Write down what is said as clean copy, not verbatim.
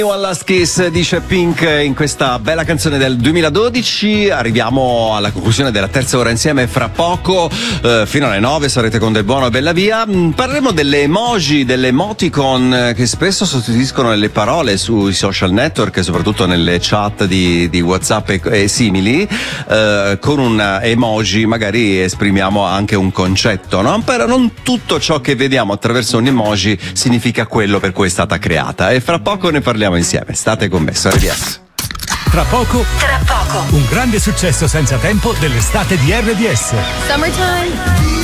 One Last Kiss, dice Pink in questa bella canzone del 2012. Arriviamo alla conclusione della terza ora insieme. Fra poco fino alle 9 sarete con Del Buono e Bella Via. Parleremo delle emoji, delle emoticon che spesso sostituiscono le parole sui social network e soprattutto nelle chat di WhatsApp e simili. Con un emoji magari esprimiamo anche un concetto, no? Però non tutto ciò che vediamo attraverso un emoji significa quello per cui è stata creata, e fra poco ne parliamo insieme. State con me, RDS. Tra poco, un grande successo senza tempo dell'estate di RDS. Summertime.